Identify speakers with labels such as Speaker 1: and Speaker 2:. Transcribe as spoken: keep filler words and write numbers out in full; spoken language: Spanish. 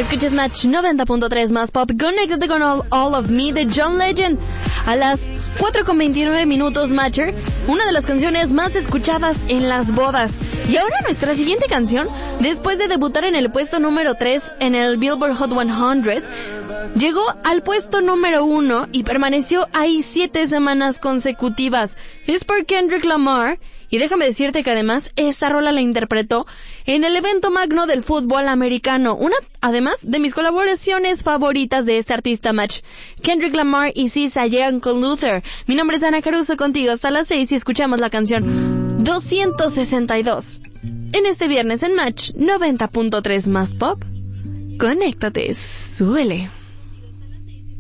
Speaker 1: Escuchas Match noventa punto tres más pop. Conéctate con All, All of Me de John Legend. A las cuatro con veintinueve minutos, Matcher, una de las canciones más escuchadas en las bodas. Y ahora nuestra siguiente canción, después de debutar en el puesto número tres en el Billboard Hot cien, llegó al puesto número uno y permaneció ahí siete semanas consecutivas. Es por Kendrick Lamar. Y déjame decirte que además esta rola la interpretó en el evento magno del fútbol americano, una además de mis colaboraciones favoritas de este artista Match. Kendrick Lamar y Sisa llegan con Luther. Mi nombre es Ana Caruso, contigo hasta las seis y escuchamos la canción doscientos sesenta y dos. En este viernes en Match noventa punto tres más pop. Conéctate, súbele.